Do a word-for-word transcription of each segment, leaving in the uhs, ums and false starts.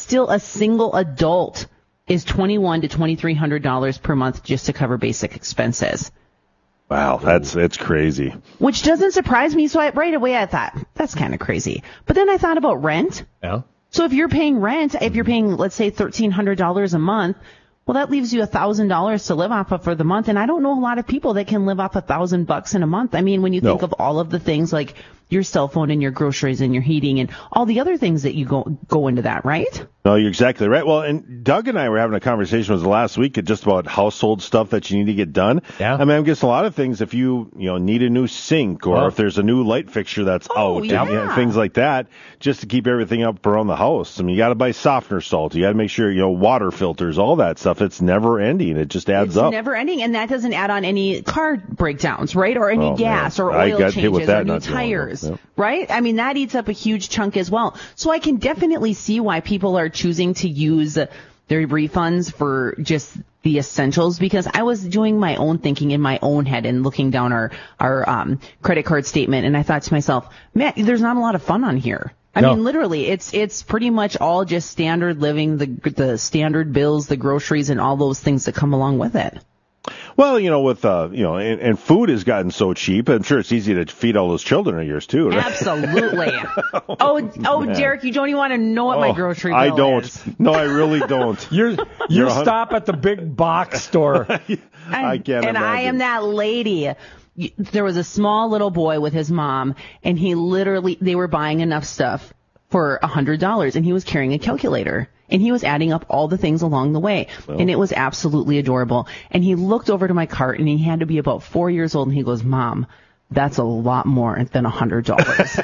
still a single adult is twenty-one to twenty-three hundred dollars per month just to cover basic expenses. Wow, that's it's crazy. Which doesn't surprise me. So I, right away I thought, that's kind of crazy. But then I thought about rent. Yeah. So if you're paying rent, if you're paying, let's say, thirteen hundred dollars a month, well, that leaves you one thousand dollars to live off of for the month. And I don't know a lot of people that can live off one thousand bucks in a month. I mean, when you think No. of all of the things like your cell phone and your groceries and your heating and all the other things that you go go into that, right? No, you're exactly right. Well, and Doug and I were having a conversation with last week just about household stuff that you need to get done. Yeah. I mean, I'm guessing a lot of things, if you, you know, need a new sink or Oh. if there's a new light fixture that's Oh, out, yeah. and, you know, things like that, just to keep everything up around the house. I mean, you got to buy softener salt. You got to make sure, you know, water filters, all that stuff. It's never ending. It just adds It's up. never ending, and that doesn't add on any car breakdowns, right? Or any Oh, gas man. or I oil got hit with changes that or new not too long ago. tires, Yep. right? I mean, that eats up a huge chunk as well. So I can definitely see why people are choosing to use their refunds for just the essentials, because I was doing my own thinking in my own head and looking down our, our um, credit card statement, and I thought to myself, man, there's not a lot of fun on here. I No. mean, literally, it's it's pretty much all just standard living, the the standard bills, the groceries, and all those things that come along with it. Well, you know, with, uh, you know, and, and food has gotten so cheap, I'm sure it's easy to feed all those children of yours, too. Right? Absolutely. oh, oh, Derek, you don't even want to know what my Oh, grocery bill I don't. is. No, I really don't. You're, you You're a hun- stop at the big box store. I can't And imagine. I am that lady. Y- There was a small little boy with his mom, and he literally, they were buying enough stuff for one hundred dollars, and he was carrying a calculator. And he was adding up all the things along the way. Well. And it was absolutely adorable. And he looked over to my cart, and he had to be about four years old, and he goes, Mom, that's a lot more than one hundred dollars.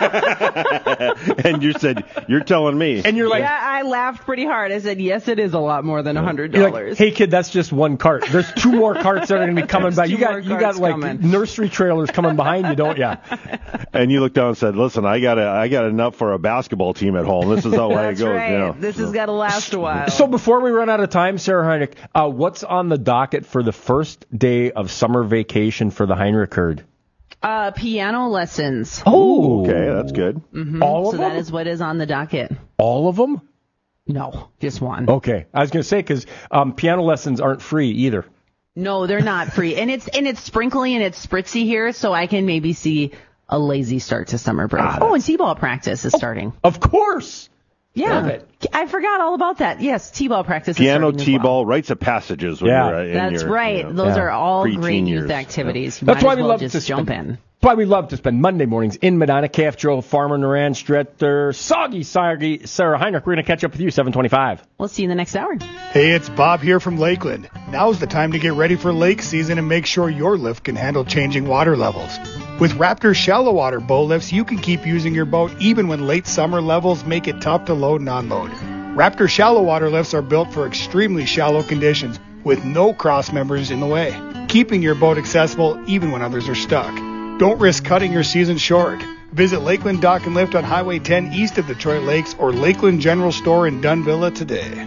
And you said, you're telling me. And you're like, Yeah, I laughed pretty hard. I said, yes, it is a lot more than one hundred you're dollars. like, hey kid, that's just one cart. There's two more carts that are going to be coming There's by. You two more got you got carts like coming. nursery trailers coming behind you, don't you? And you looked down and said, listen, I got a, I got enough for a basketball team at home. This is how That's it goes. right. You know. This has got to last a while. So before we run out of time, Sarah Heinrich, uh, what's on the docket for the first day of summer vacation for the Heinrich herd? Uh, piano lessons. Oh, Okay, that's good. Mhm. all of so them? that is what is on the docket. All of them? No, just one. Okay, I was going to say because um, piano lessons aren't free either. No, they're not free. And it's and it's sprinkly and it's spritzy here, so I can maybe see a lazy start to summer break. Ah, oh, and t-ball practice is starting. Of course. Yeah. love it. I forgot all about that. Yes, t-ball practice Piano, is starting as t-ball, well. rites of passages. When Yeah. you're, uh, in That's your, right. you know, Those Yeah. are all Preteen great years. youth activities. You That's might why as we well love just to jump spend, in. That's why we love to spend Monday mornings in Medina, Calf Drill, Farmer, Naran, Stretter, Soggy, Soggy, Sarah Heinrich. We're going to catch up with you seven twenty-five. We'll see you in the next hour. Hey, it's Bob here from Lakeland. Now's the time to get ready for lake season and make sure your lift can handle changing water levels. With Raptor shallow water bow lifts, you can keep using your boat even when late summer levels make it tough to load and unload. Raptor shallow water lifts are built for extremely shallow conditions with no cross members in the way, keeping your boat accessible even when others are stuck. Don't risk cutting your season short. Visit Lakeland Dock and Lift on Highway ten east of Detroit Lakes or Lakeland General Store in Dunvilla today.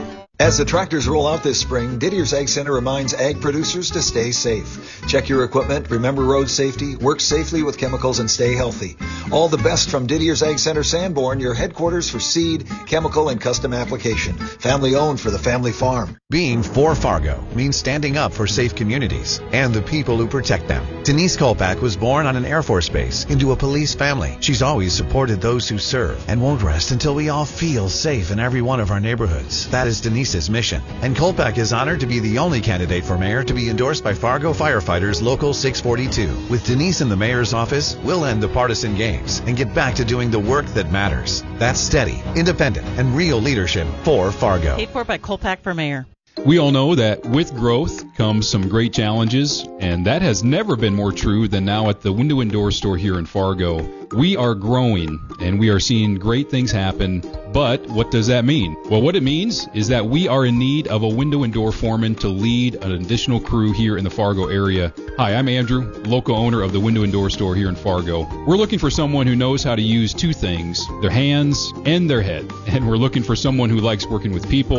As the tractors roll out this spring, Didier's Ag Center reminds ag producers to stay safe. Check your equipment, remember road safety, work safely with chemicals, and stay healthy. All the best from Didier's Ag Center Sanborn, your headquarters for seed, chemical, and custom application. Family owned for the family farm. Being for Fargo means standing up for safe communities and the people who protect them. Denise Kolpak was born on an Air Force base into a police family. She's always supported those who serve and won't rest until we all feel safe in every one of our neighborhoods. That is Denise's mission. And Kolpak is honored to be the only candidate for mayor to be endorsed by Fargo Firefighters Local six forty-two. With Denise in the mayor's office, we'll end the partisan games and get back to doing the work that matters. That's steady, independent, and real leadership for Fargo. Paid for by Kolpak for mayor. We all know that with growth comes some great challenges, and that has never been more true than now at the Window and Door store here in Fargo. We are growing, and we are seeing great things happen, but what does that mean? Well, what it means is that we are in need of a window and door foreman to lead an additional crew here in the Fargo area. Hi, I'm Andrew, local owner of the Window and Door store here in Fargo. We're looking for someone who knows how to use two things, their hands and their head, and we're looking for someone who likes working with people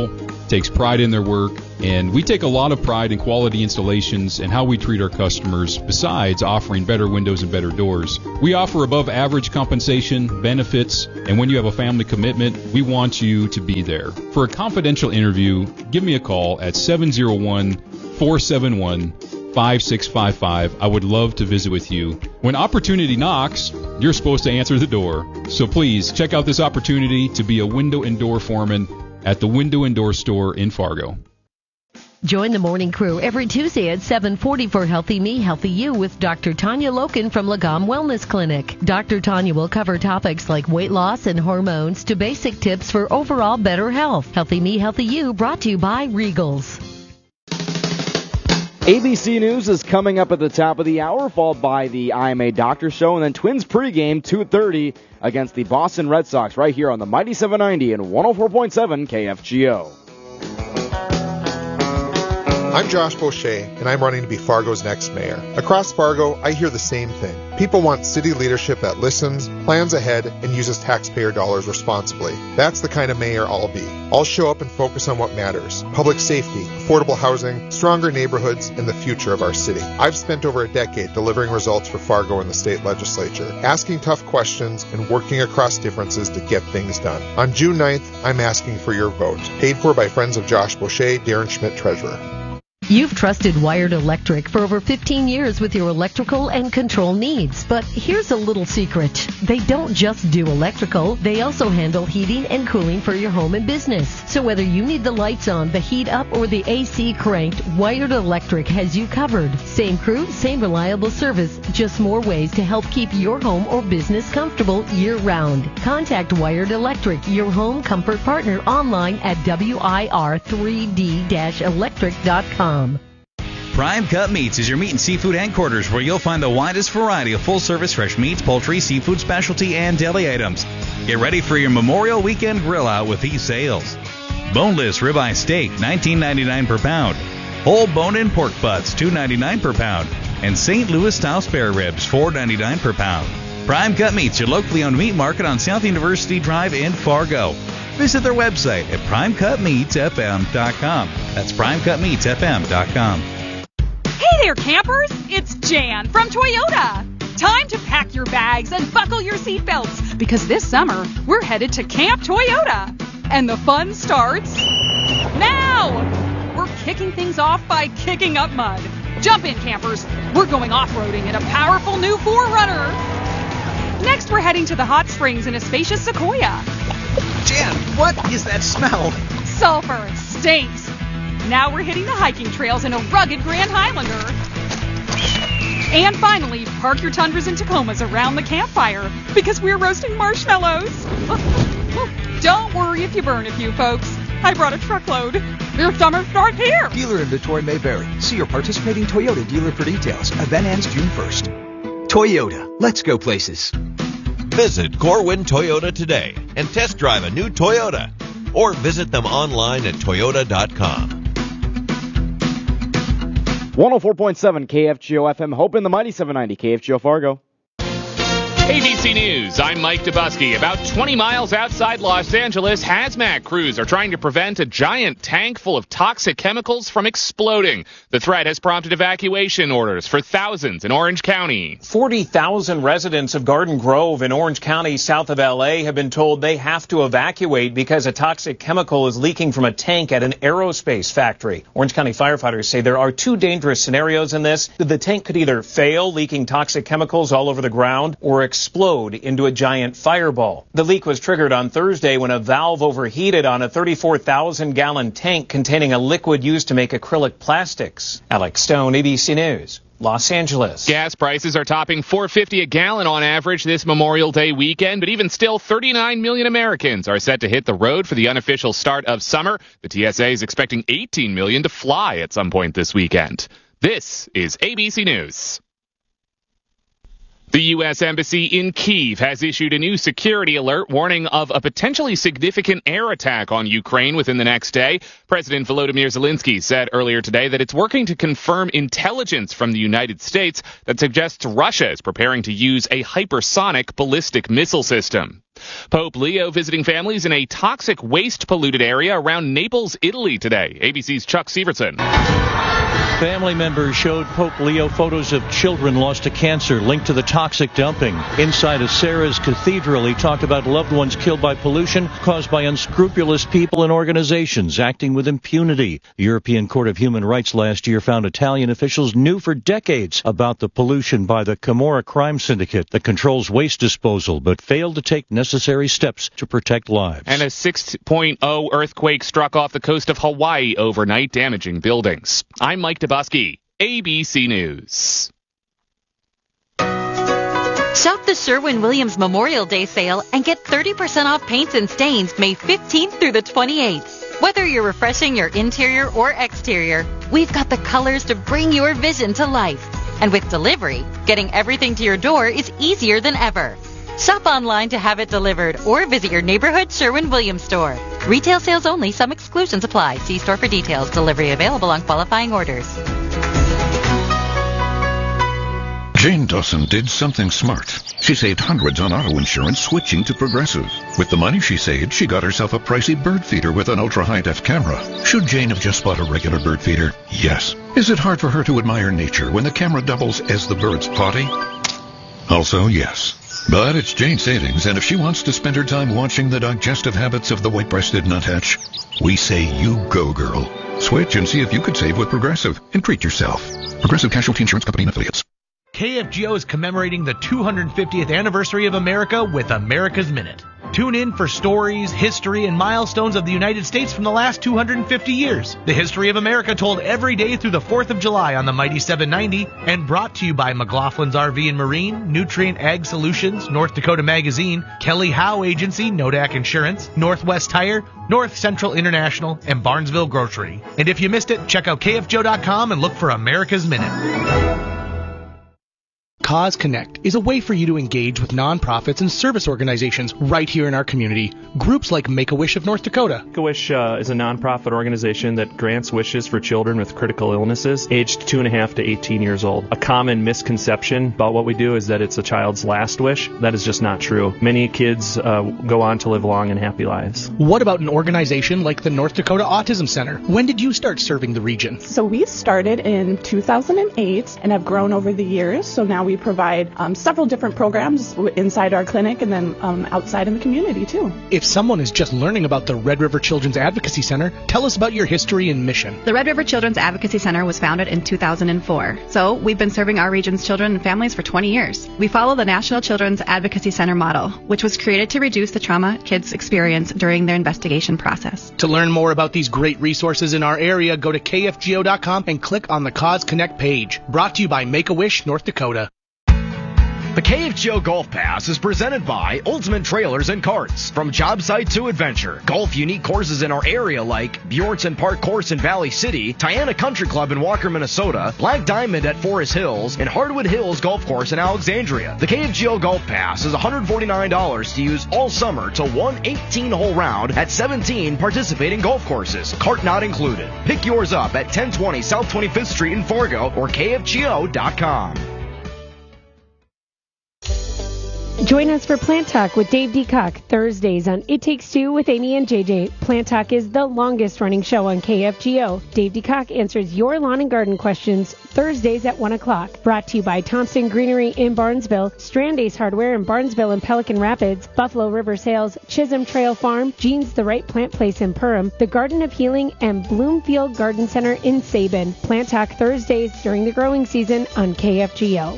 takes pride in their work, and we take a lot of pride in quality installations and how we treat our customers, besides offering better windows and better doors. We offer above average compensation, benefits, and when you have a family commitment, we want you to be there. For a confidential interview, give me a call at seven oh one, four seven one, five six five five. I would love to visit with you. When opportunity knocks, you're supposed to answer the door. So please check out this opportunity to be a window and door foreman at the Window and Door Store in Fargo. Join the morning crew every Tuesday at seven forty for Healthy Me, Healthy You with Doctor Tanya Loken from Lagom Wellness Clinic. Doctor Tanya will cover topics like weight loss and hormones to basic tips for overall better health. Healthy Me, Healthy You brought to you by Regals. A B C News is coming up at the top of the hour, followed by the I M A Doctor Show, and then Twins pregame, two thirty, against the Boston Red Sox, right here on the Mighty seven ninety and one oh four point seven K F G O. I'm Josh Boucher, and I'm running to be Fargo's next mayor. Across Fargo, I hear the same thing. People want city leadership that listens, plans ahead, and uses taxpayer dollars responsibly. That's the kind of mayor I'll be. I'll show up and focus on what matters: public safety, affordable housing, stronger neighborhoods, and the future of our city. I've spent over a decade delivering results for Fargo in the state legislature, asking tough questions and working across differences to get things done. On June ninth, I'm asking for your vote. Paid for by friends of Josh Boucher, Darren Schmidt, Treasurer. You've trusted Wired Electric for over fifteen years with your electrical and control needs. But here's a little secret. They don't just do electrical, they also handle heating and cooling for your home and business. So whether you need the lights on, the heat up, or the A C cranked, Wired Electric has you covered. Same crew, same reliable service, just more ways to help keep your home or business comfortable year-round. Contact Wired Electric, your home comfort partner, online at W I R three D electric dot com. Prime Cut Meats is your meat and seafood headquarters, where you'll find the widest variety of full-service fresh meats, poultry, seafood, specialty, and deli items. Get ready for your Memorial Weekend grill out with these sales: boneless ribeye steak, nineteen ninety-nine per pound; whole bone-in pork butts, two ninety-nine per pound; and Saint Louis style spare ribs, four ninety-nine per pound. Prime Cut Meats, your locally owned meat market on South University Drive in Fargo. Visit their website at prime cut meats f m dot com. That's prime cut meats f m dot com. Hey there, campers! It's Jan from Toyota. Time to pack your bags and buckle your seatbelts, because this summer we're headed to Camp Toyota. And the fun starts now! We're kicking things off by kicking up mud. Jump in, campers. We're going off-roading in a powerful new four runner. Next, we're heading to the hot springs in a spacious Sequoia. Jan, what is that smell? Sulfur. It stinks. Now we're hitting the hiking trails in a rugged Grand Highlander. And finally, park your Tundras and Tacomas around the campfire, because we're roasting marshmallows. Don't worry if you burn a few, folks. I brought a truckload. Your summer starts here. Dealer inventory may vary. See your participating Toyota dealer for details. Event ends June first. Toyota. Let's go places. Visit Corwin Toyota today and test drive a new Toyota, or visit them online at toyota dot com. one oh four point seven K F G O F M, Hope in the Mighty seven ninety K F G O Fargo. A B C News, I'm Mike Dubusky. About twenty miles outside Los Angeles, hazmat crews are trying to prevent a giant tank full of toxic chemicals from exploding. The threat has prompted evacuation orders for thousands in Orange County. forty thousand residents of Garden Grove in Orange County, south of L A, have been told they have to evacuate because a toxic chemical is leaking from a tank at an aerospace factory. Orange County firefighters say there are two dangerous scenarios in this. The tank could either fail, leaking toxic chemicals all over the ground, or explode into a giant fireball. The leak was triggered on Thursday when a valve overheated on a thirty-four thousand gallon tank containing a liquid used to make acrylic plastics. Alex Stone, A B C News, Los Angeles. Gas prices are topping four fifty a gallon on average this Memorial Day weekend, but even still, thirty-nine million Americans are set to hit the road for the unofficial start of summer. The T S A is expecting eighteen million to fly at some point this weekend. This is A B C News. The U S Embassy in Kyiv has issued a new security alert warning of a potentially significant air attack on Ukraine within the next day. President Volodymyr Zelensky said earlier today that it's working to confirm intelligence from the United States that suggests Russia is preparing to use a hypersonic ballistic missile system. Pope Leo visiting families in a toxic waste-polluted area around Naples, Italy today. A B C's Chuck Severson. Family members showed Pope Leo photos of children lost to cancer linked to the toxic dumping. Inside of Sarah's Cathedral, he talked about loved ones killed by pollution caused by unscrupulous people and organizations acting with impunity. The European Court of Human Rights last year found Italian officials knew for decades about the pollution by the Camorra crime syndicate that controls waste disposal, but failed to take necessary steps to protect lives. And a six point oh earthquake struck off the coast of Hawaii overnight, damaging buildings. I'm Mike Dabusky, A B C News. Shop the Sherwin-Williams Memorial Day sale and get thirty percent off paints and stains May fifteenth through the twenty-eighth. Whether you're refreshing your interior or exterior, we've got the colors to bring your vision to life. And with delivery, getting everything to your door is easier than ever. Shop online to have it delivered or visit your neighborhood Sherwin-Williams store. Retail sales only. Some exclusions apply. See store for details. Delivery available on qualifying orders. Jane Dawson did something smart. She saved hundreds on auto insurance switching to Progressive. With the money she saved, she got herself a pricey bird feeder with an ultra-high-def camera. Should Jane have just bought a regular bird feeder? Yes. Is it hard for her to admire nature when the camera doubles as the bird's potty? Also, yes. But it's Jane's savings, and if she wants to spend her time watching the digestive habits of the white-breasted nuthatch, we say you go, girl. Switch and see if you could save with Progressive and treat yourself. Progressive Casualty Insurance Company and Affiliates. K F G O is commemorating the two hundred fiftieth anniversary of America with America's Minute. Tune in for stories, history, and milestones of the United States from the last two hundred fifty years. The history of America told every day through the fourth of July on the Mighty seven ninety, and brought to you by McLaughlin's R V and Marine, Nutrient Ag Solutions, North Dakota Magazine, Kelly Howe Agency, Nodak Insurance, Northwest Tire, North Central International, and Barnesville Grocery. And if you missed it, check out K F G O dot com and look for America's Minute. Cause Connect is a way for you to engage with nonprofits and service organizations right here in our community. Groups like Make-A-Wish of North Dakota. Make-A-Wish uh, is a nonprofit organization that grants wishes for children with critical illnesses aged two and a half to eighteen years old. A common misconception about what we do is that it's a child's last wish. That is just not true. Many kids uh, go on to live long and happy lives. What about an organization like the North Dakota Autism Center? When did you start serving the region? So we started in two thousand eight and have grown over the years. So now we provide um, several different programs inside our clinic and then um, outside in the community too. If someone is just learning about the Red River Children's Advocacy Center, tell us about your history and mission. The Red River Children's Advocacy Center was founded in two thousand four. So we've been serving our region's children and families for twenty years. We follow the National Children's Advocacy Center model, which was created to reduce the trauma kids experience during their investigation process. To learn more about these great resources in our area, go to K F G O dot com and click on the Cause Connect page. Brought to you by Make-A-Wish North Dakota. The K F G O Golf Pass is presented by Ultimate Trailers and Carts. From job site to adventure, golf unique courses in our area like Bjornson Park Course in Valley City, Tiana Country Club in Walker, Minnesota, Black Diamond at Forest Hills, and Hardwood Hills Golf Course in Alexandria. The K F G O Golf Pass is one hundred forty-nine dollars to use all summer to one eighteen-hole round at seventeen participating golf courses, cart not included. Pick yours up at ten twenty South twenty-fifth Street in Fargo or K F G O dot com. Join us for Plant Talk with Dave DeCock, Thursdays on It Takes Two with Amy and J J. Plant Talk is the longest running show on K F G O. Dave DeCock answers your lawn and garden questions Thursdays at one o'clock. Brought to you by Thompson Greenery in Barnesville, Strand Ace Hardware in Barnesville and Pelican Rapids, Buffalo River Sales, Chisholm Trail Farm, Jean's The Right Plant Place in Perham, The Garden of Healing, and Bloomfield Garden Center in Sabin. Plant Talk Thursdays during the growing season on K F G O.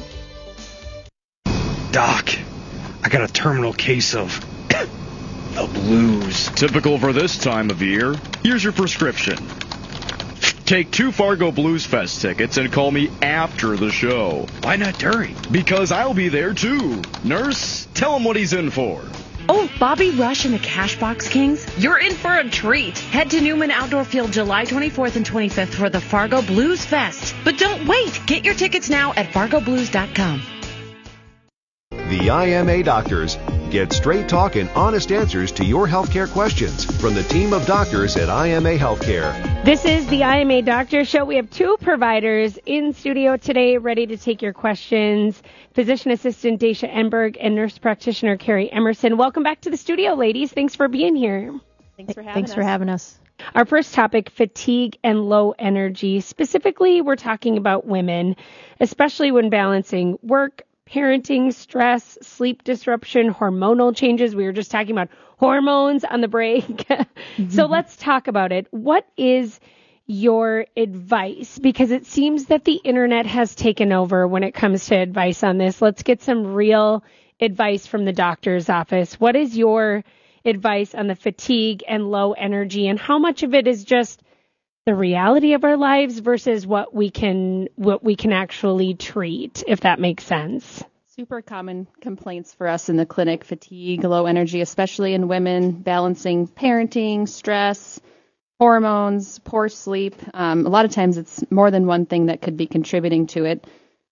Doc, I got a terminal case of the blues. Typical for this time of year. Here's your prescription. Take two Fargo Blues Fest tickets and call me after the show. Why not during? Because I'll be there too. Nurse, tell him what he's in for. Oh, Bobby Rush and the Cashbox Kings, you're in for a treat. Head to Newman Outdoor Field July twenty-fourth and twenty-fifth for the Fargo Blues Fest. But don't wait. Get your tickets now at fargo blues dot com. The I M A Doctors. Get straight talk and honest answers to your healthcare questions from the team of doctors at I M A Healthcare. This is the I M A Doctor Show. We have two providers in studio today ready to take your questions. Physician assistant Daisha Enberg and nurse practitioner Carrie Emerson. Welcome back to the studio, ladies. Thanks for being here. Thanks for having Thanks us. for having us. Our first topic, fatigue and low energy. Specifically, we're talking about women, especially when balancing work, parenting, stress, sleep disruption, hormonal changes. We were just talking about hormones on the break. Mm-hmm. So let's talk about it. What is your advice? Because it seems that the internet has taken over when it comes to advice on this. Let's get some real advice from the doctor's office. What is your advice on the fatigue and low energy, and how much of it is just the reality of our lives versus what we can what we can actually treat, if that makes sense? Super common complaints for us in the clinic: fatigue, low energy, especially in women, balancing parenting, stress, hormones, poor sleep. Um, a lot of times it's more than one thing that could be contributing to it.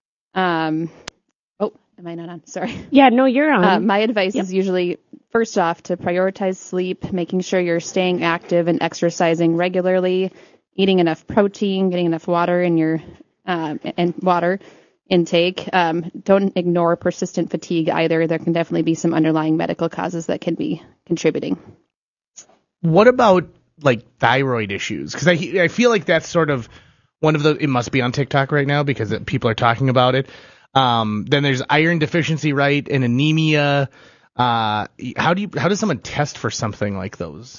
Um, oh, am I not on? Sorry. Yeah, no, you're on. Uh, my advice Yep. is usually, first off, to prioritize sleep, making sure you're staying active and exercising regularly, eating enough protein, getting enough water in your um, and water intake. Um, don't ignore persistent fatigue either. There can definitely be some underlying medical causes that can be contributing. What about like thyroid issues? Because I I feel like that's sort of one of the, it must be on TikTok right now because it, people are talking about it. Um, then there's iron deficiency, right, and anemia. Uh, how do you how does someone test for something like those?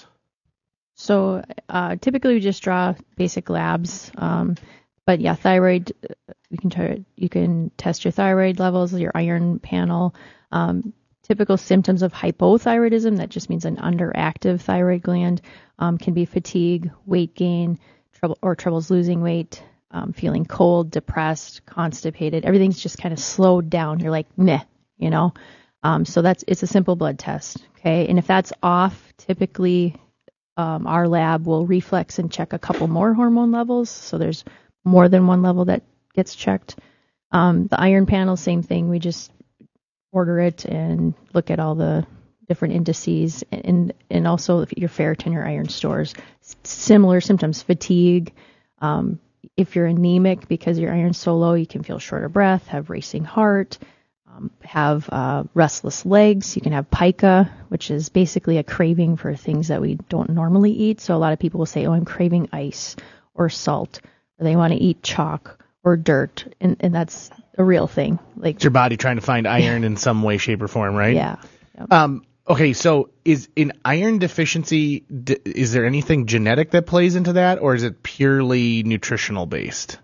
So uh, typically we just draw basic labs, um, but yeah, thyroid. You can try, you can test your thyroid levels, your iron panel. Um, typical symptoms of hypothyroidism, that just means an underactive thyroid gland, um, can be fatigue, weight gain, trouble or troubles losing weight, um, feeling cold, depressed, constipated. Everything's just kind of slowed down. You're like meh, you know. Um, so that's it's a simple blood test, okay. And if that's off, typically um, our lab will reflex and check a couple more hormone levels. So there's more than one level that gets checked. Um, the iron panel, same thing. We just order it and look at all the different indices, and and also your ferritin, your iron stores. S- similar symptoms: fatigue. Um, if you're anemic because your iron's so low, you can feel short of breath, have racing heart, um, have uh, restless legs. You can have pica, which is basically a craving for things that we don't normally eat. So a lot of people will say, "Oh, I'm craving ice or salt," or they want to eat chalk or dirt, and, and that's a real thing. Like It's your body trying to find iron in some way, shape, or form, right? Yeah. Yep. Um, okay, so is in iron deficiency, d- is there anything genetic that plays into that, or is it purely nutritional based?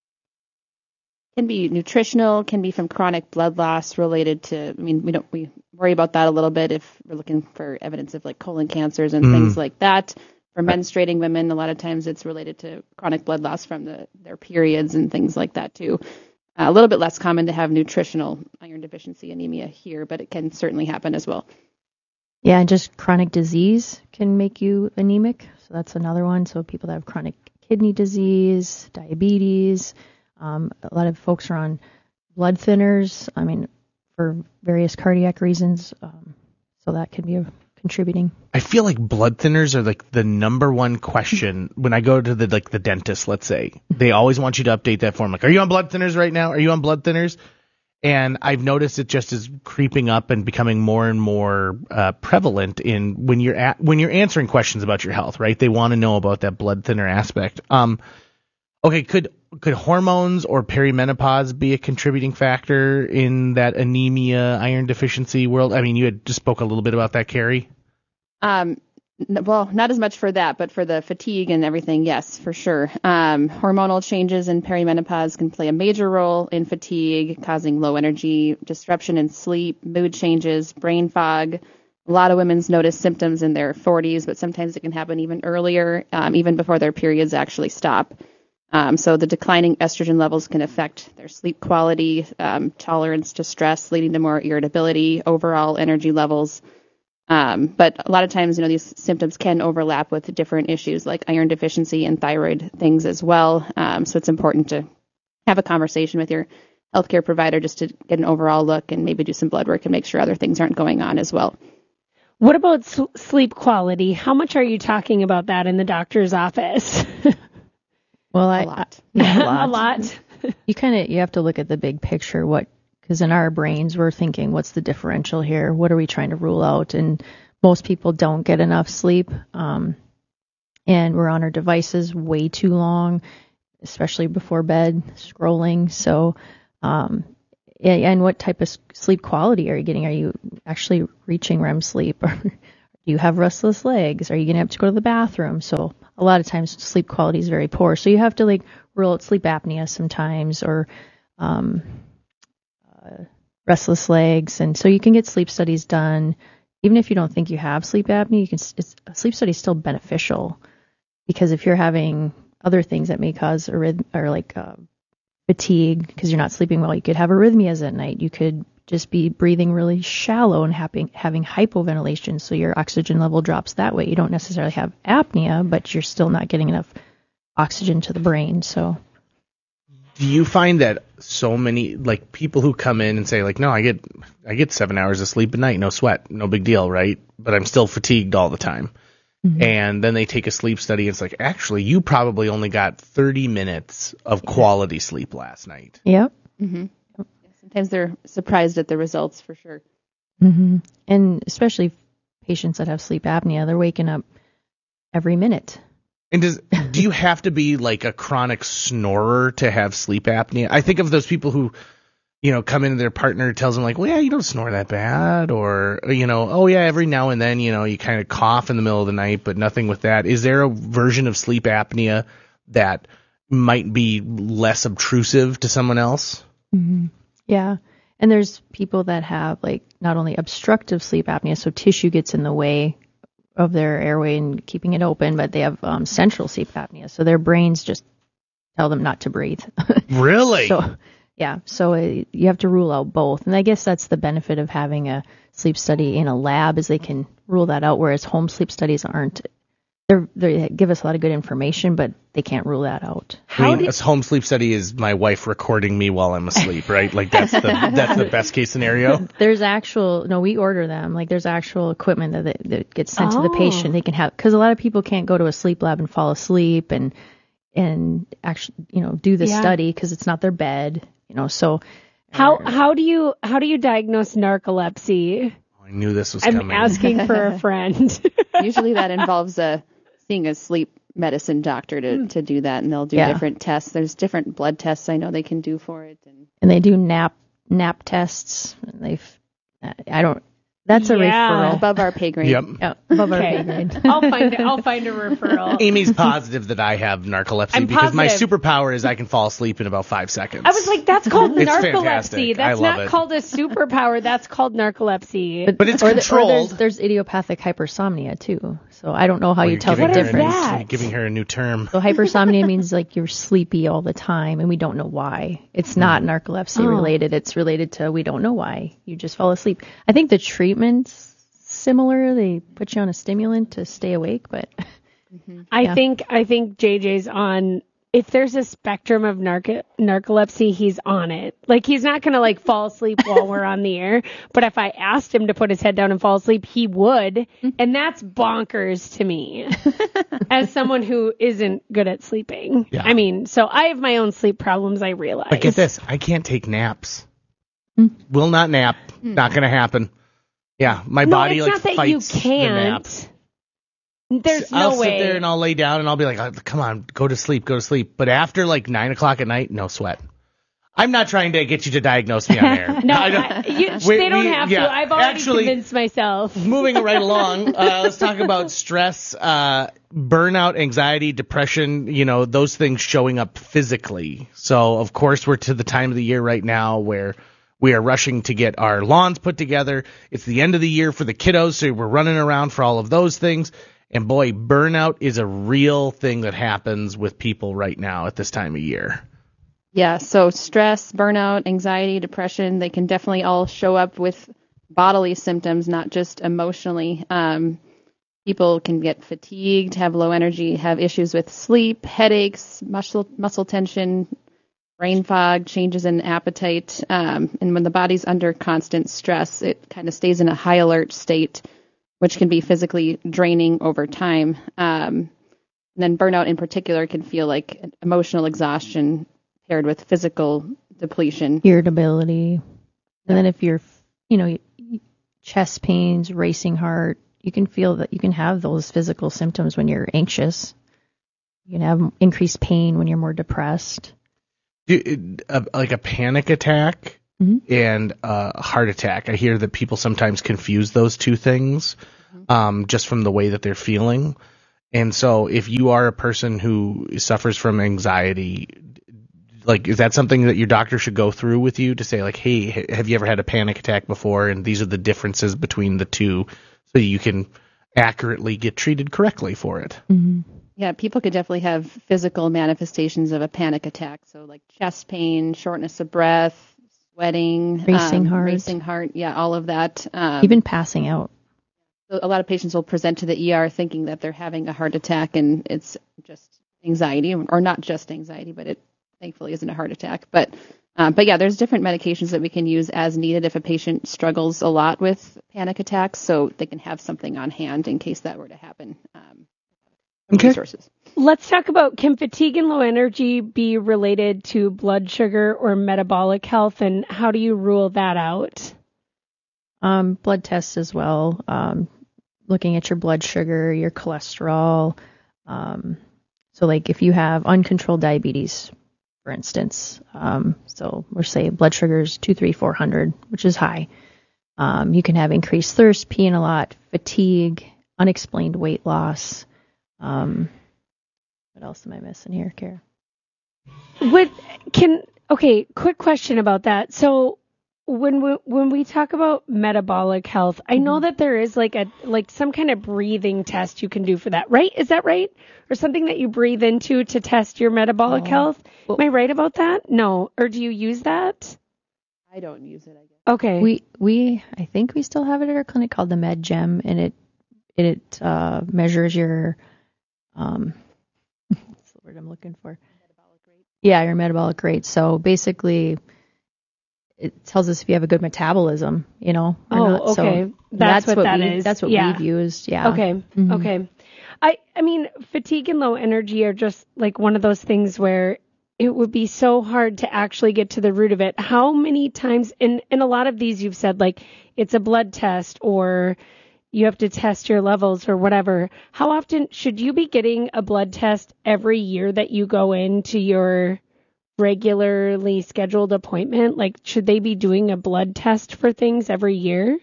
Can be nutritional, can be from chronic blood loss related to, I mean, we don't, we worry about that a little bit if we're looking for evidence of like colon cancers and Mm. things like that. For menstruating women, a lot of times it's related to chronic blood loss from the, their periods and things like that too. Uh, a little bit less common to have nutritional iron deficiency anemia here, but it can certainly happen as well. Yeah, and just chronic disease can make you anemic. So that's another one. So people that have chronic kidney disease, diabetes, um, a lot of folks are on blood thinners, I mean, for various cardiac reasons. Um, so that can be a contributing. I feel like blood thinners are like the number one question when I go to the like the dentist, let's say. They always want you to update that form. Like, are you on blood thinners right now? Are you on blood thinners? And I've noticed it just is creeping up and becoming more and more uh, prevalent in when you're at, when you're answering questions about your health, right? They want to know about that blood thinner aspect. Um, okay, could could hormones or perimenopause be a contributing factor in that anemia, iron deficiency world? I mean, you had just spoke a little bit about that, Carrie. Um, n- well, not as much for that, but for the fatigue and everything, yes, for sure. Um, hormonal changes in perimenopause can play a major role in fatigue, causing low energy, disruption in sleep, mood changes, brain fog. A lot of women notice symptoms in their forties, but sometimes it can happen even earlier, um, even before their periods actually stop. Um, so the declining estrogen levels can affect their sleep quality, um, tolerance to stress, leading to more irritability, overall energy levels. Um, but a lot of times, you know, these symptoms can overlap with different issues like iron deficiency and thyroid things as well. Um, so it's important to have a conversation with your healthcare provider just to get an overall look and maybe do some blood work and make sure other things aren't going on as well. What about s- sleep quality? How much are you talking about that in the doctor's office? Well, I, A lot. I- A lot. You kind of you have to look at the big picture. What because in our brains we're thinking, what's the differential here? What are we trying to rule out? And most people don't get enough sleep, um, and we're on our devices way too long, especially before bed, scrolling. So, um, and, and what type of s- sleep quality are you getting? Are you actually reaching R E M sleep, or do you have restless legs? Are you going to have to go to the bathroom? So a lot of times sleep quality is very poor. So you have to like rule out sleep apnea sometimes, or um, uh, restless legs. And so you can get sleep studies done. Even if you don't think you have sleep apnea, you can. It's, a sleep study is still beneficial because if you're having other things that may cause arrhyth- or like uh, fatigue because you're not sleeping well, you could have arrhythmias at night. You could just be breathing really shallow and having having hypoventilation, so your oxygen level drops that way. You don't necessarily have apnea, but you're still not getting enough oxygen to the brain. So, Do you find that so many like people who come in and say like, no, I get I get seven hours of sleep a night, no sweat, no big deal, right? But I'm still fatigued all the time. Mm-hmm. And then they take a sleep study and it's like, actually, you probably only got thirty minutes of quality sleep last night. Yep. Mm-hmm. Sometimes they're surprised at the results for sure. Mm-hmm. And especially patients that have sleep apnea, they're waking up every minute. And does do you have to be like a chronic snorer to have sleep apnea? I think of those people who, you know, come in and their partner tells them like, well, yeah, you don't snore that bad, or, you know, oh yeah, every now and then, you know, you kind of cough in the middle of the night, but nothing with that. Is there a version of sleep apnea that might be less obtrusive to someone else? Mm-hmm. Yeah. And there's people that have like not only obstructive sleep apnea, so tissue gets in the way of their airway and keeping it open, but they have um, central sleep apnea. So their brains just tell them not to breathe. Really? So, yeah. So uh, you have to rule out both. And I guess that's the benefit of having a sleep study in a lab is they can rule that out, whereas home sleep studies aren't. They're, they give us a lot of good information, but they can't rule that out. I mean, a home sleep study is my wife recording me while I'm asleep, right? Like that's the that's the best case scenario. There's actual no, we order them. Like there's actual equipment that that, that gets sent Oh. to the patient. They can have because a lot of people can't go to a sleep lab and fall asleep and and actually you know do the Yeah. study because it's not their bed. You know, so How how do you how do you diagnose narcolepsy? I knew this was I'm coming. asking for a friend. Usually that involves a seeing a sleep medicine doctor to, to do that, and they'll do Yeah. different tests. There's different blood tests I know they can do for it. And and they do nap nap tests. And they've I don't. That's a Yeah. referral. above our pay grade. Yep. Yeah, above our Okay. pay grade. I'll find I'll find a referral. Amy's positive that I have narcolepsy I'm because my positive. superpower is I can fall asleep in about five seconds. I was like, that's called It's narcolepsy. fantastic. I That's love not it. called a superpower. That's called narcolepsy. But it's or the- or controlled. there's, there's idiopathic hypersomnia too. So I don't know how Oh, you you're tell the giving her a difference. new- that? you're giving her a new term. So hypersomnia means like you're sleepy all the time, and we don't know why. It's not narcolepsy Oh. related. It's related to we don't know why. You just fall asleep. I think the treatment's similar. They put you on a stimulant to stay awake, but I Yeah. think I think J J's on. If there's a spectrum of narco- narcolepsy, he's on it. Like he's not gonna like fall asleep while we're on the air. But if I asked him to put his head down and fall asleep, he would, and that's bonkers to me. As someone who isn't good at sleeping, Yeah. I mean, so I have my own sleep problems. I realize. But get this, I can't take naps. Will not nap. Not going to happen. Yeah, my no, body it's like not that fights you the nap. can't. There's I'll no way. sit there and I'll lay down and I'll be like, oh, come on, go to sleep, go to sleep. But after like nine o'clock at night, no sweat. I'm not trying to get you to diagnose me on air. No, I don't- I, you, We- they don't we- have yeah, to. I've already actually, convinced myself. Moving right along, uh, let's talk about stress, uh, burnout, anxiety, depression, you know, those things showing up physically. So, of course, we're to the time of the year right now where we are rushing to get our lawns put together. It's the end of the year for the kiddos, so we're running around for all of those things. And boy, burnout is a real thing that happens with people right now at this time of year. Yeah, so stress, burnout, anxiety, depression, they can definitely all show up with bodily symptoms, not just emotionally. Um, people can get fatigued, have low energy, have issues with sleep, headaches, muscle muscle tension, brain fog, changes in appetite. Um, and when the body's under constant stress, it kind of stays in a high alert state which can be physically draining over time. Um, and then burnout in particular can feel like emotional exhaustion paired with physical depletion. Irritability. And then if you're, you know, chest pains, racing heart, you can feel that you can have those physical symptoms when you're anxious. You can have increased pain when you're more depressed. It, uh, like a panic attack mm-hmm. and a heart attack. I hear that people sometimes confuse those two things mm-hmm. um, just from the way that they're feeling. And so if you are a person who suffers from anxiety, like, is that something that your doctor should go through with you to say, like, hey, have you ever had a panic attack before? And these are the differences between the two so you can accurately get treated correctly for it. Mm-hmm. Yeah, people could definitely have physical manifestations of a panic attack. So like chest pain, shortness of breath, sweating, racing um, heart, racing heart. Yeah, all of that. Um, Even passing out. A lot of patients will present to the E R thinking that they're having a heart attack, and it's just anxiety, or not just anxiety, but it thankfully isn't a heart attack. But um, but yeah, there's different medications that we can use as needed if a patient struggles a lot with panic attacks, so they can have something on hand in case that were to happen. Um, Okay. Resources. Let's talk about, can fatigue and low energy be related to blood sugar or metabolic health, and how do you rule that out? Um, blood tests as well. Um, looking at your blood sugar, your cholesterol. Um, so like if you have uncontrolled diabetes, for instance, um, so we'll say blood sugar is two, three, four hundred, which is high. Um, you can have increased thirst, peeing a lot, fatigue, unexplained weight loss. Um, what else am I missing here, Kara? What can okay? Quick question about that. So when we when we talk about metabolic health, I know that there is like a like some kind of breathing test you can do for that, right? Is that right? Or something that you breathe into to test your metabolic Oh. health? Am I right about that? No. Or do you use that? I don't use it, I guess. Okay. We we I think we still have it at our clinic called the MedGem, and it it uh, measures your um what's the word I'm looking for? Metabolic rate. Yeah, your metabolic rate. So basically, it tells us if you have a good metabolism, you know. Or Oh, not. okay. So That's that's what what that we, is. That's what Yeah. we've used. Yeah. Okay. Mhm. Okay. I I mean, fatigue and low energy are just like one of those things where it would be so hard to actually get to the root of it. How many times, in, in a lot of these you've said, like, it's a blood test or you have to test your levels or whatever. How often should you be getting a blood test every year that you go into your regularly scheduled appointment? Like, should they be doing a blood test for things every year?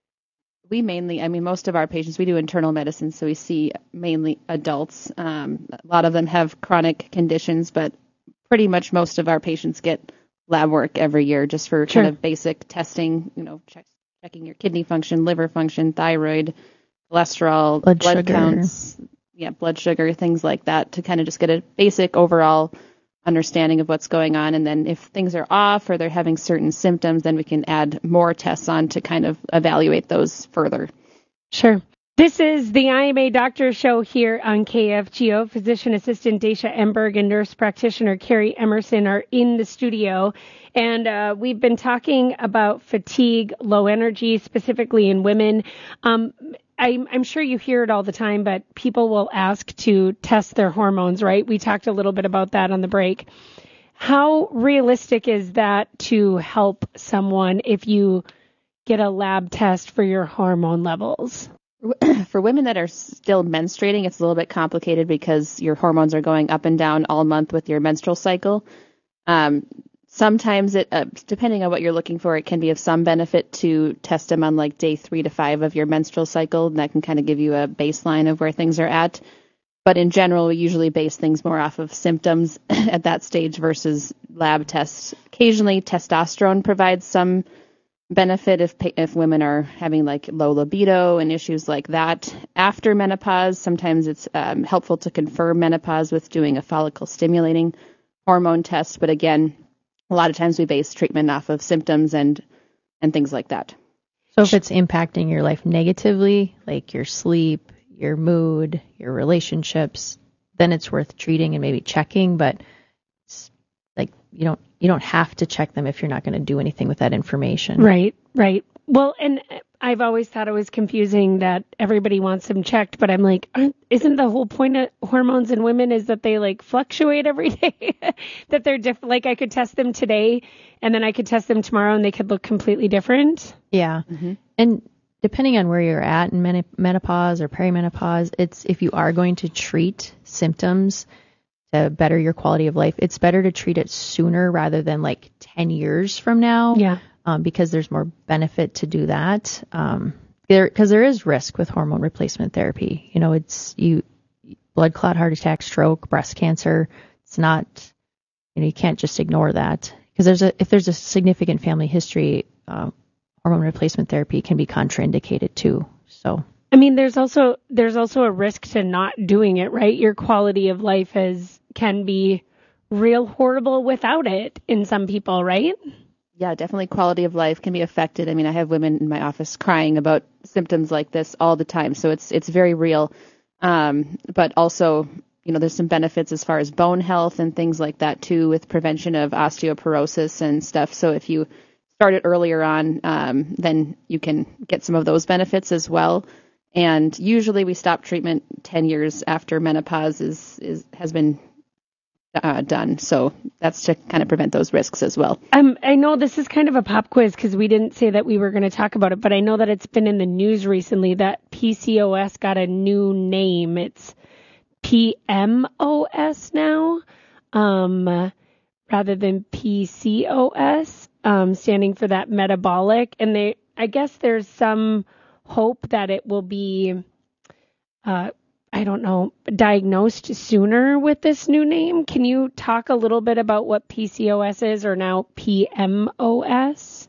We mainly, I mean, most of our patients, we do internal medicine, so we see mainly adults. Um, a lot of them have chronic conditions, but pretty much most of our patients get lab work every year just for Sure. kind of basic testing, you know, check, checking your kidney function, liver function, thyroid, cholesterol, Blood blood sugar. counts, yeah, blood sugar, things like that, to kind of just get a basic overall understanding of what's going on. And then if things are off or they're having certain symptoms, then we can add more tests on to kind of evaluate those further. Sure. This is the I M A Doctor Show here on K F G O. Physician Assistant Dacia Emberg and Nurse Practitioner Carrie Emerson are in the studio. And uh, we've been talking about fatigue, low energy, specifically in women. Um, I'm, I'm sure you hear it all the time, but people will ask to test their hormones, right? We talked a little bit about that on the break. How realistic is that to help someone if you get a lab test for your hormone levels? For women that are still menstruating, it's a little bit complicated because your hormones are going up and down all month with your menstrual cycle. Um, sometimes, it, uh, depending on what you're looking for, it can be of some benefit to test them on like day three to five of your menstrual cycle. And that can kind of give you a baseline of where things are at. But in general, we usually base things more off of symptoms at that stage versus lab tests. Occasionally, testosterone provides some benefit if if women are having like low libido and issues like that. After menopause, sometimes it's um, helpful to confirm menopause with doing a follicle stimulating hormone test. But again, a lot of times we base treatment off of symptoms and and things like that. So if it's impacting your life negatively, like your sleep, your mood, your relationships, then it's worth treating and maybe checking. But it's like you don't you don't have to check them if you're not going to do anything with that information. Right, right. Well, and I've always thought it was confusing that everybody wants them checked, but I'm like, aren't, isn't the whole point of hormones in women is that they like fluctuate every day? That they're different. Like I could test them today and then I could test them tomorrow and they could look completely different. Yeah. Mm-hmm. And depending on where you're at in men- menopause or perimenopause, it's if you are going to treat symptoms to better your quality of life, it's better to treat it sooner rather than like ten years from now. Yeah. Um, because there's more benefit to do that. Um, there, because there is risk with hormone replacement therapy. You know, it's you, blood clot, heart attack, stroke, breast cancer. It's not, you know, you can't just ignore that because there's a if there's a significant family history, uh, hormone replacement therapy can be contraindicated too. So. I mean, there's also there's also a risk to not doing it, right? Your quality of life is can be real horrible without it in some people, right? Yeah, definitely quality of life can be affected. I mean, I have women in my office crying about symptoms like this all the time. So it's it's very real. Um, but also, you know, there's some benefits as far as bone health and things like that, too, with prevention of osteoporosis and stuff. So if you start it earlier on, um, then you can get some of those benefits as well. And usually we stop treatment ten years after menopause is, is has been Uh, done. So that's to kind of prevent those risks as well. Um, I know this is kind of a pop quiz because we didn't say that we were going to talk about it, but I know that it's been in the news recently that P C O S got a new name. It's P M O S now, um, rather than P C O S, um, standing for that metabolic. And they, I guess there's some hope that it will be, uh, I don't know, diagnosed sooner with this new name. Can you talk a little bit about what P C O S is, or now P M O S?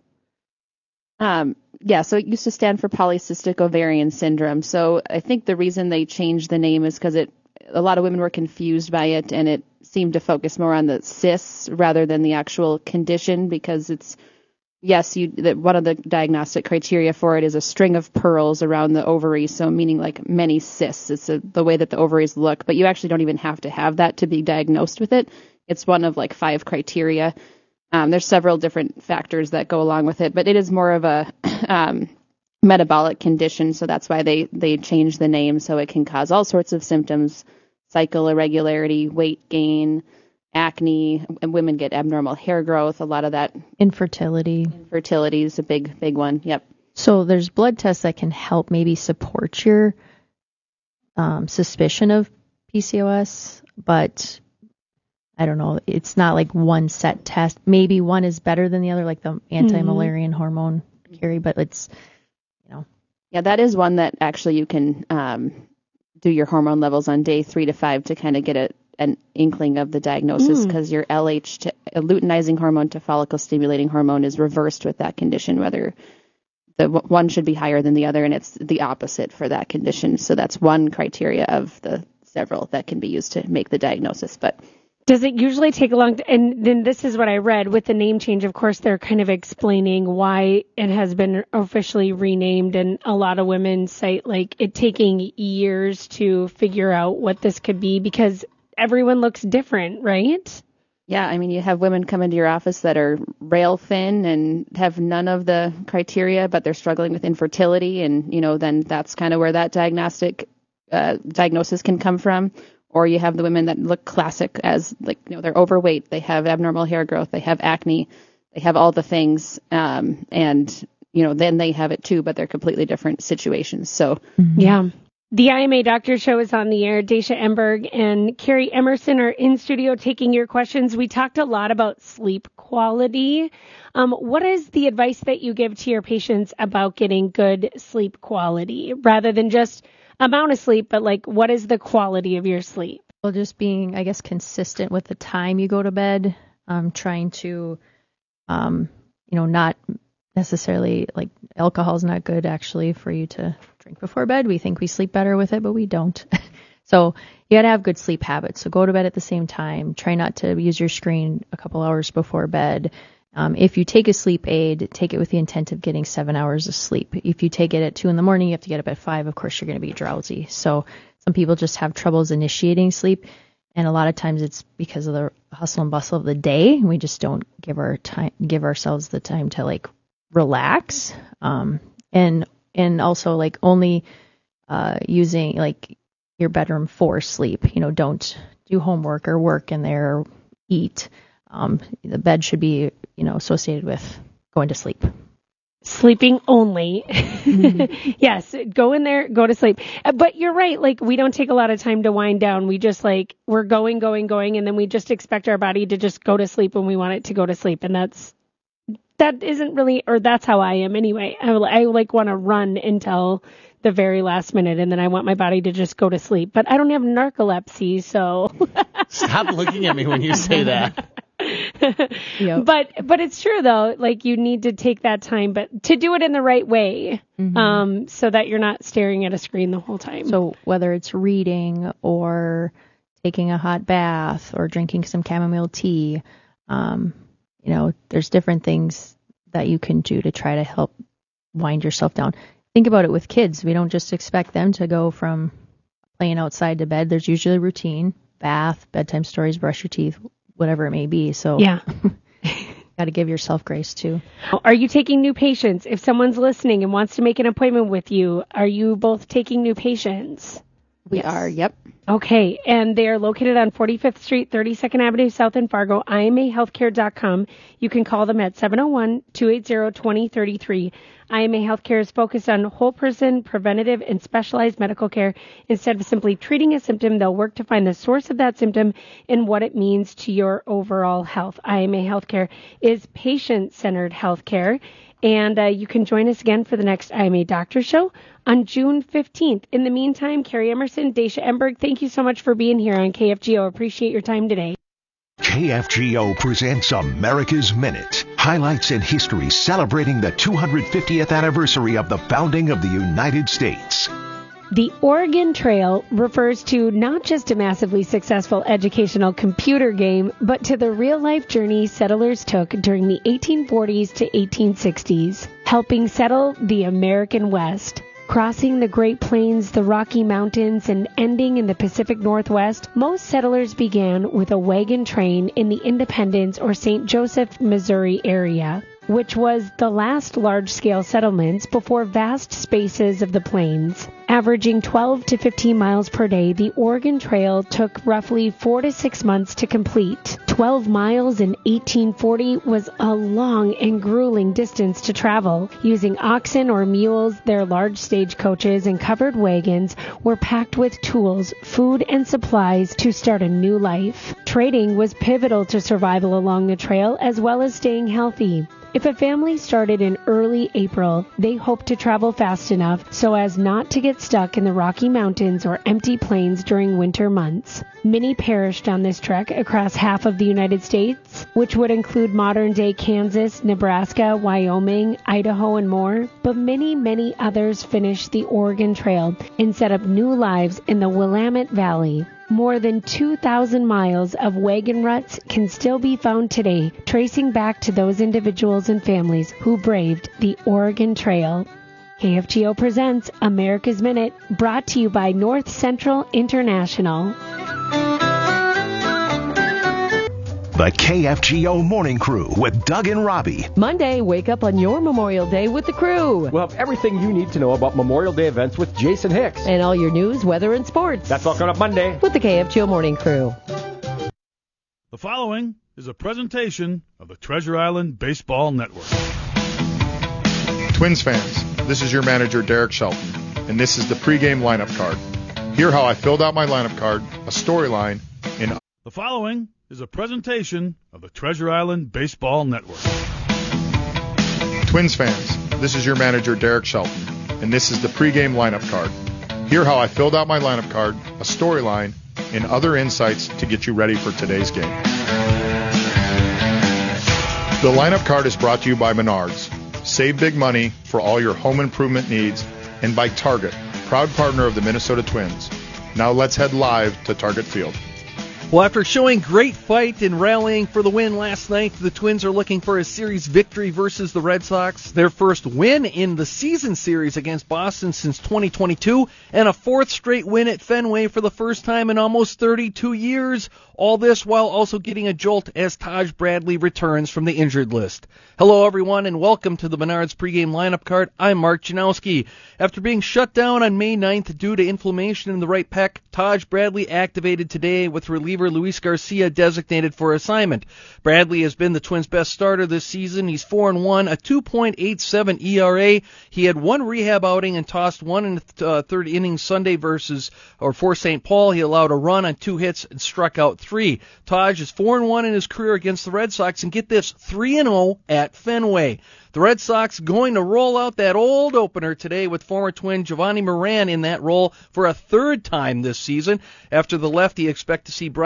Um, yeah, so it used to stand for polycystic ovarian syndrome. So I think the reason they changed the name is because it a lot of women were confused by it, and it seemed to focus more on the cysts rather than the actual condition, because it's Yes, you. That one of the diagnostic criteria for it is a string of pearls around the ovary, so meaning like many cysts. It's a, the way that the ovaries look, but you actually don't even have to have that to be diagnosed with it. It's one of like five criteria. Um, there's several different factors that go along with it, but it is more of a um, metabolic condition, so that's why they, they changed the name, so it can cause all sorts of symptoms, cycle irregularity, weight gain, acne, and women get abnormal hair growth, a lot of that. Infertility. Infertility is a big, big one. Yep. So there's blood tests that can help maybe support your um, suspicion of P C O S, but I don't know. It's not like one set test. Maybe one is better than the other, like the anti-Mullerian mm-hmm. hormone, Carrie, but it's, you know. Yeah, that is one that actually you can um, do your hormone levels on day three to five to kind of get a an inkling of the diagnosis, because mm. your L H, to, luteinizing hormone to follicle stimulating hormone, is reversed with that condition, whether the one should be higher than the other, and it's the opposite for that condition. So that's one criteria of the several that can be used to make the diagnosis. But does it usually take a long t- and then this is what I read with the name change. Of course, they're kind of explaining why it has been officially renamed, and a lot of women cite like it taking years to figure out what this could be, because everyone looks different, right? Yeah, I mean, you have women come into your office that are rail thin and have none of the criteria, but they're struggling with infertility, and, you know, then that's kind of where that diagnostic uh, diagnosis can come from. Or you have the women that look classic as, like, you know, they're overweight, they have abnormal hair growth, they have acne, they have all the things, um, and, you know, then they have it too, but they're completely different situations. So, mm-hmm. yeah. The I M A Doctor Show is on the air. Dacia Emberg and Carrie Emerson are in studio taking your questions. We talked a lot about sleep quality. Um, what is the advice that you give to your patients about getting good sleep quality, rather than just amount of sleep, but like what is the quality of your sleep? Well, just being, I guess, consistent with the time you go to bed, um, trying to, um, you know, not necessarily, like, alcohol is not good actually for you to drink before bed. We think we sleep better with it, but we don't. So you got to have good sleep habits. So go to bed at the same time. Try not to use your screen a couple hours before bed. Um, if you take a sleep aid, take it with the intent of getting seven hours of sleep. If you take it at two in the morning, you have to get up at five. Of course, you're going to be drowsy. So some people just have troubles initiating sleep. And a lot of times it's because of the hustle and bustle of the day. We just don't give our time, give ourselves the time to like relax, um, and and also like only uh, using like your bedroom for sleep. You know, don't do homework or work in there or eat. Um, the bed should be, you know, associated with going to sleep. Sleeping only. Mm-hmm. Yes, go in there, go to sleep. But you're right, like we don't take a lot of time to wind down. We just like, we're going, going, going, and then we just expect our body to just go to sleep when we want it to go to sleep. And that's, that isn't really, or that's how I am anyway. I, I like want to run until the very last minute, and then I want my body to just go to sleep. But I don't have narcolepsy, so. Stop looking at me when you say that. Yep. But but it's true though, like you need to take that time, but to do it in the right way, mm-hmm. um, so that you're not staring at a screen the whole time. So whether it's reading or taking a hot bath or drinking some chamomile tea, um, you know, there's different things that you can do to try to help wind yourself down. Think about it with kids. We don't just expect them to go from playing outside to bed. There's usually a routine: bath, bedtime stories, brush your teeth, whatever it may be. So yeah, got to give yourself grace too. Are you taking new patients? If someone's listening and wants to make an appointment with you, are you both taking new patients? We yes. are, yep. Okay, and they are located on forty-fifth Street, thirty-second Avenue South in Fargo, I M A healthcare dot com. You can call them at seven oh one, two eight zero, two oh three three. I M A Healthcare is focused on whole person, preventative, and specialized medical care. Instead of simply treating a symptom, they'll work to find the source of that symptom and what it means to your overall health. I M A Healthcare is patient-centered healthcare. And uh, you can join us again for the next I M A Doctor Show on June fifteenth. In the meantime, Carrie Emerson, Daisha Emberg, thank you so much for being here on K F G O. Appreciate your time today. K F G O presents America's Minute. Highlights in history celebrating the two hundred fiftieth anniversary of the founding of the United States. The Oregon Trail refers to not just a massively successful educational computer game, but to the real-life journey settlers took during the eighteen forties to eighteen sixties, helping settle the American West. Crossing the Great Plains, the Rocky Mountains, and ending in the Pacific Northwest, most settlers began with a wagon train in the Independence or Saint Joseph, Missouri area, which was the last large-scale settlements before vast spaces of the plains. Averaging twelve to fifteen miles per day, the Oregon Trail took roughly four to six months to complete. twelve miles in eighteen forty was a long and grueling distance to travel. Using oxen or mules, their large stagecoaches and covered wagons were packed with tools, food, and supplies to start a new life. Trading was pivotal to survival along the trail, as well as staying healthy. If a family started in early April, they hoped to travel fast enough so as not to get stuck in the Rocky Mountains or empty plains during winter months. Many perished on this trek across half of the United States, which would include modern-day Kansas, Nebraska, Wyoming, Idaho, and more. But many, many others finished the Oregon Trail and set up new lives in the Willamette Valley. More than two thousand miles of wagon ruts can still be found today, tracing back to those individuals and families who braved the Oregon Trail. K F G O presents America's Minute, brought to you by North Central International. The K F G O Morning Crew with Doug and Robbie. Monday, wake up on your Memorial Day with the crew. We'll have everything you need to know about Memorial Day events with Jason Hicks. And all your news, weather, and sports. That's all coming up Monday. With the K F G O Morning Crew. The following is a presentation of the Treasure Island Baseball Network. Twins fans, this is your manager, Derek Shelton, and this is the pregame lineup card. Hear how I filled out my lineup card, a storyline, in... The following is a presentation of the Treasure Island Baseball Network. Twins fans, this is your manager, Derek Shelton, and this is the pregame lineup card. Hear how I filled out my lineup card, a storyline, and other insights to get you ready for today's game. The lineup card is brought to you by Menards. Save big money for all your home improvement needs, and by Target, proud partner of the Minnesota Twins. Now let's head live to Target Field. Well, after showing great fight and rallying for the win last night, the Twins are looking for a series victory versus the Red Sox, their first win in the season series against Boston since twenty twenty-two, and a fourth straight win at Fenway for the first time in almost thirty-two years. All this while also getting a jolt as Taj Bradley returns from the injured list. Hello, everyone, and welcome to the Menards pregame lineup card. I'm Mark Janowski. After being shut down on May ninth due to inflammation in the right pec, Taj Bradley activated today with reliever Luis Garcia designated for assignment. Bradley has been the Twins' best starter this season. He's four and one, a two point eight seven E R A. He had one rehab outing and tossed one in the uh, third inning Sunday versus or for Saint Paul. He allowed a run on two hits and struck out three. Taj is four and one in his career against the Red Sox, and get this, three and oh at Fenway. The Red Sox going to roll out that old opener today with former Twin Giovanni Moran in that role for a third time this season. After the lefty, expect to see Brian